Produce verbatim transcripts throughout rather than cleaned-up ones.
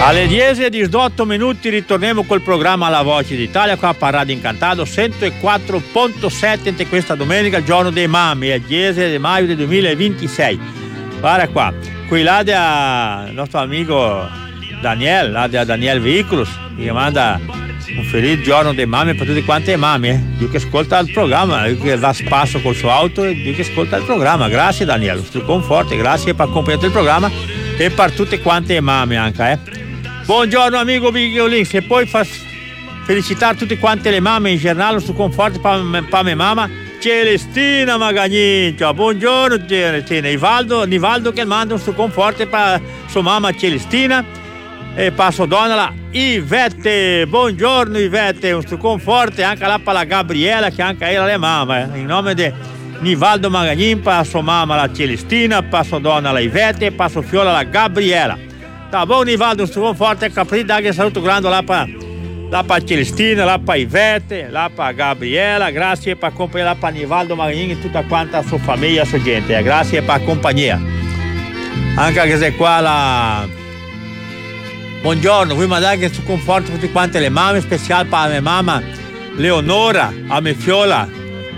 Alle dieci e diciotto minuti ritorniamo col programma La Voce d'Italia qua a Radio Incantato centoquattro virgola sette questa domenica, il giorno dei mami, è il dieci di maggio del duemilaventisei. Guarda qua, qui là del nostro amico Daniel, là da Daniel Vehiculus, che manda un felice giorno dei mami per tutte quante le mami, eh? Dio che ascolta il programma, io che va a spasso col suo auto e Dio che ascolta il programma. Grazie Daniel, sto conforto, grazie per accompagnare il programma e per tutte quante le mami anche, eh? Buongiorno amico Bigolin, se poi fa felicitare tutte quante le mamme in generale su conforto per mia mamma Celestina Magagnincia. Buongiorno Celestina, Nivaldo, Nivaldo che manda un suo conforto per sua mamma Celestina e per sua donna la Ivette. Buongiorno Ivette, un suo conforto anche là per la Gabriela che anche lei è mamma, eh. In nome di Nivaldo Magagnin per sua mamma la Celestina, per sua donna la Ivette e per sua fiola la Gabriela. Tá bom, Nivaldo, un forte capri, dare un saluto grande là per la Celestina, là per Ivette, là per Gabriela, grazie per accompagnare là per Nivaldo Marini e tutta quanta la sua famiglia, la sua gente, eh. Grazie per la compagnia. Anche se qua la... Buongiorno, vuoi mandare che su conforto tutte quante le mamme, speciale per la mia mamma Leonora, a mia fiola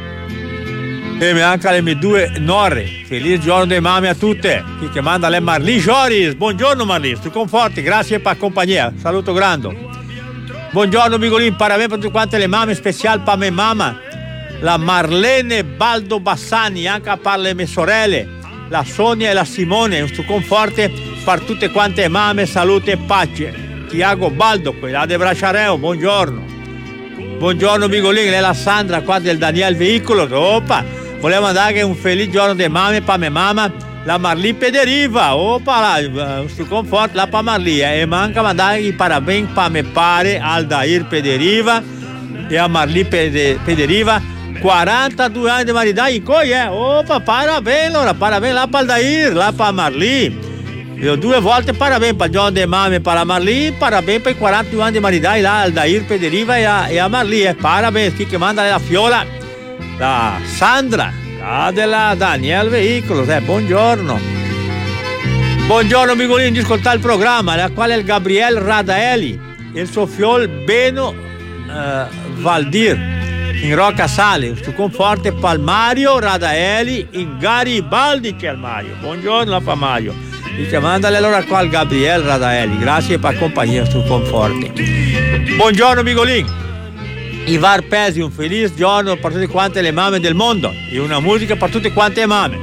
e anche alle mie due nore. Felice giorno dei mamme a tutte. Chi che manda le Marlì Joris. Buongiorno Marlì, tu conforti, grazie per la compagnia. Saluto grande. Buongiorno Bigolin, parabéns per tutte quante le mamme, speciale per mia mamma la Marlene Baldo Bassani, anche per le mie sorelle la Sonia e la Simone. Un conforte per tutte quante le mamme, salute e pace. Tiago Baldo, quella di Bracciareo, buongiorno. Buongiorno Bigolin, lei la Sandra qua del Daniel Veicolo. Opa, volevo mandare un felice giorno delle mamme per mia mamma la Marlì Pederiva. Opa, là, sto conforto là per Marlì, eh. E manca mandare i parabéns per mio padre Aldair Pederiva e a Marlì Pede, Pederiva, quarantadue anni di marità in coi, eh. Opa, parabéns, allora, parabéns là per Aldair, là per Marlì. Io due volte parabéns per il giorno delle mamme per la Marlì, parabéns per i quarantadue anni di marità là Aldair Pederiva e a, e a Marlì, eh. Parabéns, chi che manda la fiola la Sandra, la della Daniel Vehiculos, eh, buongiorno. Buongiorno Bigolino, di ascoltare il programma, la quale è il Gabriel Radaeli e il suo fiol Beno eh, Valdir in Rocca Sale, su conforte per Mario Radaeli in Garibaldi c'è il Mario. Buongiorno la fa Mario. Dice mandale allora qua al Gabriel Radaeli, grazie per la compagnia su conforte. Buongiorno Bigolino. Ivar Pesi, un felice giorno per tutte quante le mamme del mondo e una musica per tutte quante le mamme.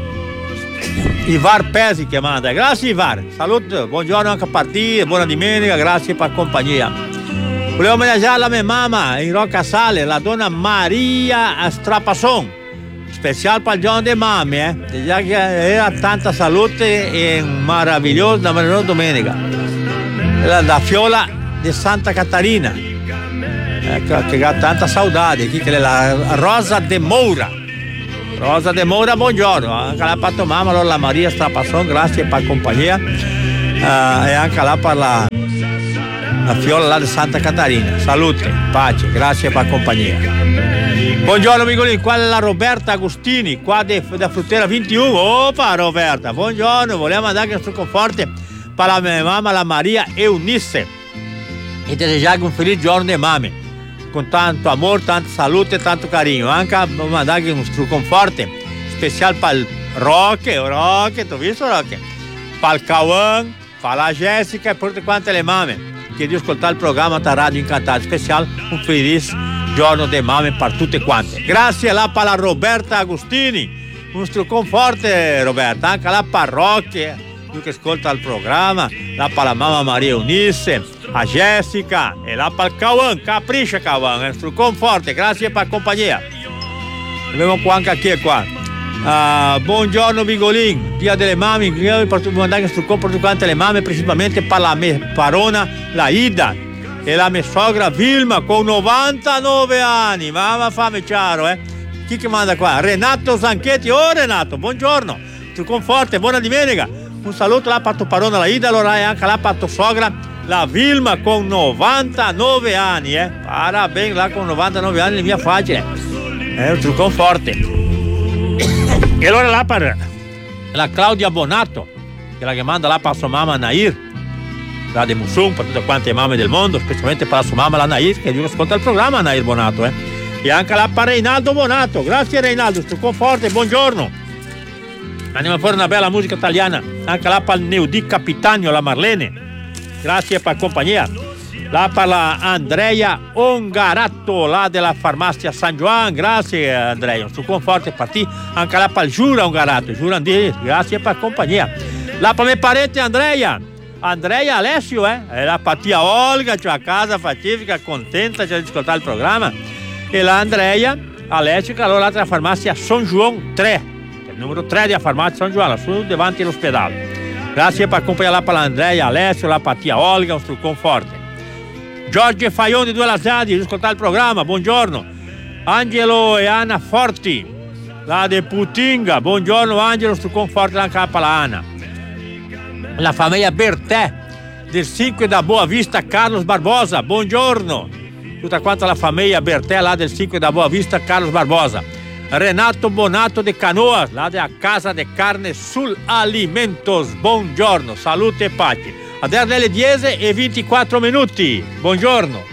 Ivar Pesi che manda, grazie Ivar, saluto, buongiorno anche a te, buona domenica, grazie per la compagnia. Volevo omaggiare la mia mamma in Rocca Sale, la donna Maria Strapasson, speciale per il giorno delle mamme, eh. Già che era tanta salute e un meraviglioso, una meravigliosa domenica. La da Fiola di Santa Catarina. Ecco, che ha tanta saudade, chi che è la Rosa de Moura. Rosa de Moura, buongiorno. Anche la fatto mamma, allora la Maria Strapasson, grazie per la compagnia. Uh, e anche là per la, la fiola là di Santa Catarina. Salute, pace, grazie per la compagnia. Buongiorno Bigolini, qua è la Roberta Agostini, qua da Fruttera ventuno. Opa Roberta, buongiorno, vogliamo andare che sul conforte per la mia mamma, la Maria Eunice. E desejare un felice giorno delle mamme. Con tanto amore, tanta salute e tanto carinho. Anche mandare un conforte speciale per il Roque, Roque, tu hai visto Roque? Per il Cauan, per la Jessica e per tutte quante le mamme che di ascoltare il programma da Radio Incantato. Speciale un felice giorno delle mamme per tutte quante. Grazie là per la Roberta Agostini, un conforte Roberta, anche là per Roque, che ascolta il programma, là per la mamma Maria Eunice, a Jessica e là per il Cauan, capriccia Cauan, è sul conforte, grazie per la compagnia. Abbiamo qua anche chi è qua. Uh, buongiorno Bigolin, dia delle mamme, io per mandare sul conforto quante le mamme, principalmente per la mia parona, la Ida e la mia sogra Vilma con novantanove anni, mamma fammi chiaro, eh. Chi che manda qua? Renato Zanchetti, oh Renato, buongiorno, sul conforte, buona domenica. Un saluto là per tua parona, la Ida, allora e anche là per tua sogra la Vilma con novantanove anni, eh. Parabéns là con novantanove anni, mia facile. È un trucco forte. E allora là per la Claudia Bonato, che la che manda là per sua mamma Nair. là di Mussum, per tutte quante le mamme del mondo, specialmente per la sua mamma, la Nair, che lui ascolta il programma, Nair Bonato, eh. E anche là per Reinaldo Bonato. Grazie Reinaldo, sto conforte, buongiorno. Andiamo a fare una bella musica italiana, anche là per il Neudì Capitano, la Marlene. Grazie per la compagnia. Là per la Andrea Ongaratto, là della farmacia San Juan, grazie Andrea, sto conforte per te. Anche là per il Giura Ongaratto, Giura Andì, grazie per la compagnia. Là per i parenti Andrea, Andrea Alessio, eh, e la patia Olga, cioè a casa pacifica, contenta di ascoltare il programma. E la Andrea Alessio, che allora della farmacia San Juan tre, il numero tre della farmacia San Juan, su davanti all'ospedale. Grazie per accompagnare la Andrea Alessio, la patia Olga, sto conforte. Giorgio Faioni di Due Lazzadi, ascoltare il programma, buongiorno. Angelo e Anna Forti, la de Putinga, buongiorno Angelo, sto conforte anche la Palana. La famiglia Bertè del cinque da Boa Vista, Carlos Barbosa, buongiorno. Tutta quanta la famiglia Bertè là del cinque da Boa Vista, Carlos Barbosa. Renato Bonato de Canoas, là della Casa de Carne sul Alimentos, buongiorno, salute e pace. Adesso alle dieci e ventiquattro minuti, buongiorno.